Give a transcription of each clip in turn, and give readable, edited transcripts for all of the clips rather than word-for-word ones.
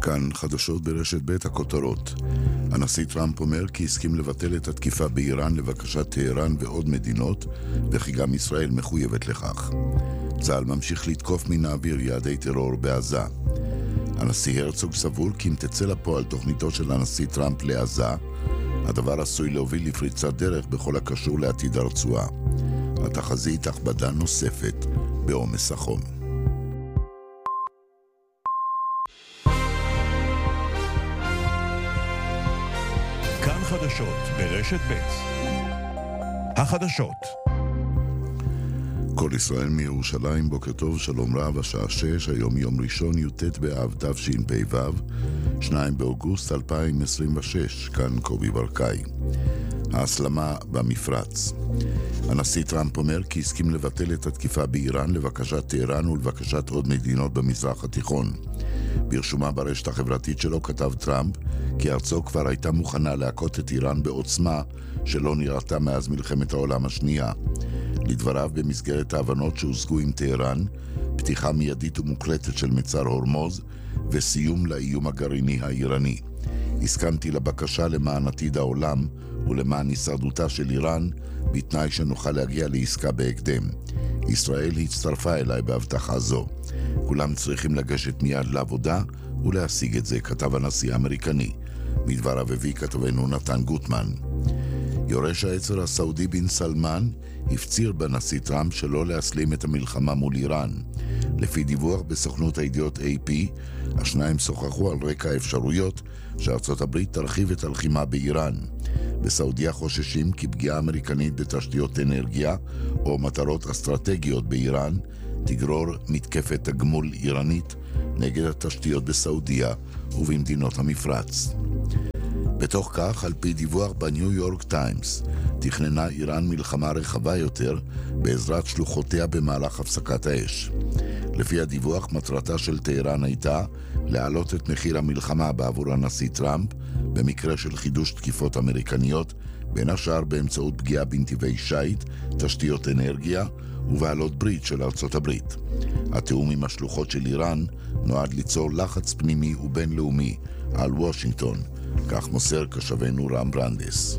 כאן חדשות ברשת ב' הכותרות. הנשיא טראמפ אומר כי הסכים לבטל את התקיפה באיראן לבקשת טהרן ועוד מדינות, וכי גם ישראל מחויבת לכך. צה"ל ממשיך לתקוף מן האוויר יעדי טרור בעזה. הנשיא הרצוג סבור כי אם תצא לפועל תוכניתו של הנשיא טראמפ לעזה, הדבר עשוי להוביל לפריצת דרך בכל הקשור לעתיד הרצועה. התחזית הכבדה נוספת בעומס החום. כאן חדשות ברשת ב' החדשות. כל ישראל מירושלים, בוקר טוב, שלום רב, השעה 6, היום יום ראשון, י"ט באב תשפ"ו, 2 באוגוסט 2026, כאן קובי ברקאי. ההסלמה במפרץ. הנשיא טראמפ אומר כי הסכים לבטל את התקיפה באיראן לבקשת טהרן ולבקשת עוד מדינות במזרח התיכון. ברשומה ברשת החברתית שלו כתב טראמפ כי ארצו כבר הייתה מוכנה להכות את איראן בעוצמה שלא נראתה מאז מלחמת העולם השנייה. לדבריו, במסגרת ההבנות שהושגו עם טהרן, פתיחה מיידית ומוקלטת של מצר הורמוז וסיום לאיום הגרעיני האיראני. הסכמתי לבקשה למען עתיד העולם ולמען הישרדותה של איראן, בתנאי שנוכל להגיע לעסקה בהקדם. ישראל הצטרפה אליי בהבטחה זו. כולם צריכים לגשת מיד לעבודה ולהשיג את זה, כתב הנשיא האמריקני. מדבריו הביא כתבנו נתן גוטמן. יורש העצר הסעודי בן סלמן הפציר בנשיא טראמפ שלא להסלים את המלחמה מול איראן. לפי דיווח בסוכנות הידיעות AP, השניים שוחחו על רקע האפשרויות שארצות הברית תרחיב את הלחימה באיראן. בסעודיה חוששים כי פגיעה אמריקנית בתשתיות אנרגיה או מטרות אסטרטגיות באיראן תגרור מתקפת תגמול איראנית נגד התשתיות בסעודיה ובמדינות המפרץ. בתוך כך, על פי דיווח בניו יורק טיימס, תכננה איראן מלחמה רחבה יותר בעזרת שלוחותיה במהלך הפסקת האש. לפי הדיווח, מטרתה של טהרן הייתה להעלות את מחיר המלחמה בעבור הנשיא טראמפ במקרה של חידוש תקיפות אמריקניות, בין השאר באמצעות פגיעה בנתיבי שייט, תשתיות אנרגיה ובעלות ברית של ארצות הברית. התיאום עם השלוחות של איראן נועד ליצור לחץ פנימי ובינלאומי על וושינגטון, כך מוסר כשבנו רם ברנדס.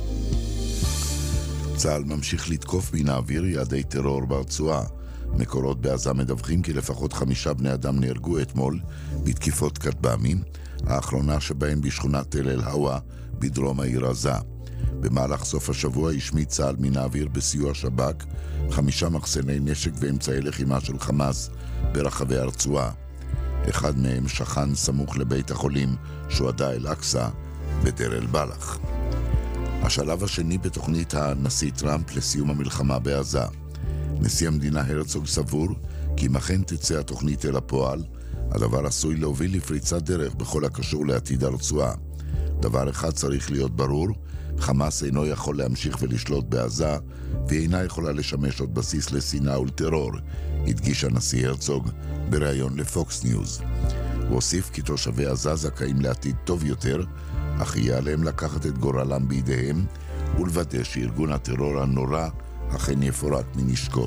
צה"ל ממשיך לתקוף מן האוויר יעדי טרור ברצועה. מקורות בעזה מדווחים כי לפחות 5 בני אדם נהרגו אתמול בתקיפות כטב"מים, האחרונה שבהן בשכונת תל אל הווה בדרום העיר עזה. במהלך סוף השבוע השמיד צה"ל מן האוויר בסיוע שב"כ 5 מחסני נשק ואמצעי לחימה של חמאס ברחבי הרצועה. אחד מהם שכן סמוך לבית החולים שוהדא אל-אקצא בדיר אל-בלח. השלב השני בתוכנית הנשיא טראמפ לסיום המלחמה בעזה. נשיא המדינה הרצוג סבור כי אם אכן תצא התוכנית אל הפועל, הדבר עשוי להוביל לפריצת דרך בכל הקשור לעתיד הרצועה. דבר אחד צריך להיות ברור, חמאס אינו יכול להמשיך ולשלוט בעזה, והיא אינה יכולה לשמש עוד בסיס לשנאה ולטרור, הדגיש הנשיא הרצוג בריאיון לפוקס ניוז. הוא הוסיף כי תושבי עזה זכאים לעתיד טוב יותר, אך יהיה עליהם לקחת את גורלם בידיהם ולוודא שארגון הטרור הנורא אכן יפורק מנשקו.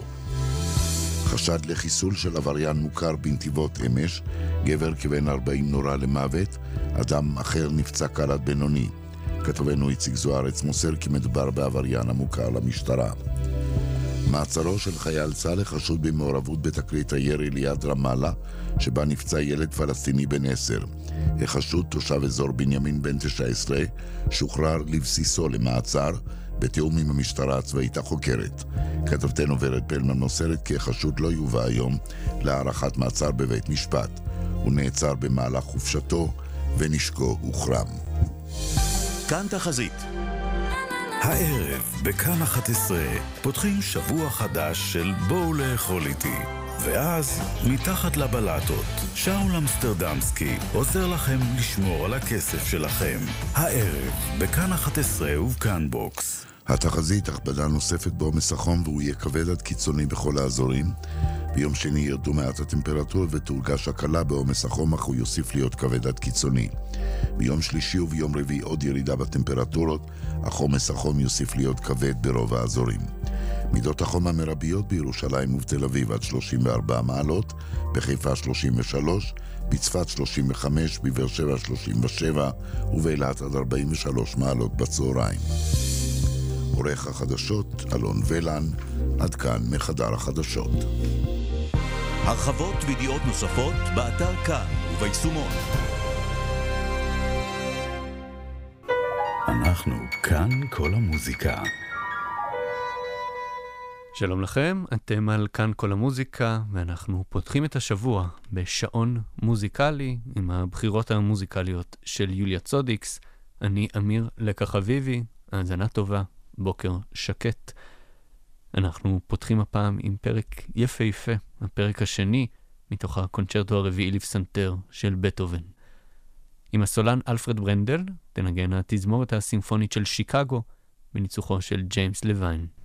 חשד לחיסול של עבריין מוכר בנתיבות אמש, גבר כבן 40 נורה למוות, אדם אחר נפצע קל עד בינוני. כתבנו איציק זוארץ מוסר כי מדובר בעבריין המוכר למשטרה. מעצרו של חייל צה"ל חשוד במעורבות בתקרית הירי ליד רמאללה, שבה נפצע ילד פלסטיני בן 10. החשוד, תושב אזור בנימין בן 19, שוחרר לבסיסו למעצר, בתיאום עם המשטרה הצבאית החוקרת. כתבתנו ורד פלמן מוסרת כי החשוד לא יובא היום להארכת מעצר בבית משפט. הוא נעצר במהלך חופשתו ונשקו הוחרם. כאן תחזית. הערב בכאן 11 פותחים שבוע חדש של בואו לאכול איתי. ואז מתחת לבלטות שאול אמסטרדמסקי עוזר לכם לשמור על הכסף שלכם. הערב בכאן 11 ובכאן בוקס. התחזית הכבדה נוספת בעומס החום והוא יהיה כבד עד קיצוני בכל האזורים. ביום שני ירדו מעט הטמפרטורה ותורגש הקלה בעומס החום, אך הוא יוסיף להיות כבד עד קיצוני. ביום שלישי וביום רביעי עוד ירידה בטמפרטורות, אך עומס החום יוסיף להיות כבד ברוב האזורים. מידות החום המרביות בירושלים ובתל אביב עד 34 מעלות, בחיפה 33, בצפת 35, בבאר שבע 37 ובאילת עד 43 מעלות בצהריים. עורך החדשות אלון ולן, עד כאן מחדר החדשות. הרחבות וידיעות נוספות באתר כאן וביישומון. אנחנו כאן כל המוזיקה. שלום לכם, אתם על כאן כל המוזיקה, ואנחנו פותחים את השבוע בשעון מוזיקלי עם הבחירות המוזיקליות של יוליה צודיקס. אני אמיר לקח אביבי, האזנה טובה, בוקר שקט. אנחנו פותחים הפעם עם פרק יפהפה, הפרק השני מתוך הקונצ'רטו הרביעי לפסנתר של בטהובן. עם הסולן אלפרד ברנדל תנגן התזמורת הסימפונית של שיקגו בניצוחו של ג'יימס לוין.